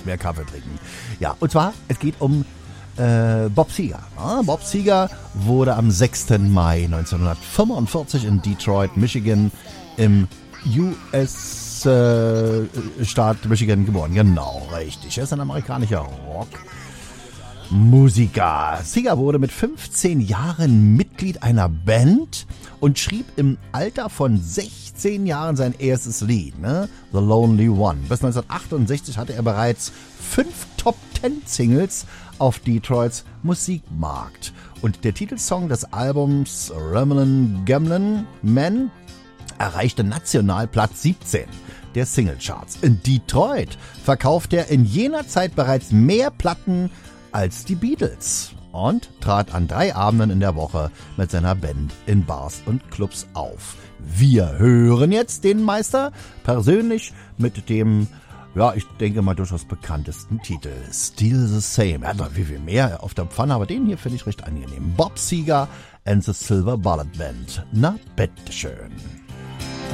mehr Kaffee trinken. Ja, und zwar, es geht um Bob Seger. Ja, Bob Seger wurde am 6. Mai 1945 in Detroit, Michigan im US-Staat Michigan geboren. Genau, richtig. Er ist ein amerikanischer Rockmusiker. Seger wurde mit 15 Jahren Mitglied einer Band und schrieb im Alter von 16 Jahren sein erstes Lied, ne? The Lonely One. Bis 1968 hatte er bereits 5 Top-10-Singles auf Detroits Musikmarkt. Und der Titelsong des Albums Ramblin' Gamblin' Man erreichte national Platz 17 der Singlecharts. In Detroit verkaufte er in jener Zeit bereits mehr Platten als die Beatles und trat an 3 Abenden in der Woche mit seiner Band in Bars und Clubs auf. Wir hören jetzt den Meister persönlich mit dem, ja, ich denke mal durchaus bekanntesten Titel, Still the Same. Er hat noch viel mehr auf der Pfanne, aber den hier finde ich recht angenehm. Bob Seger and the Silver Bullet Band. Na, bitteschön.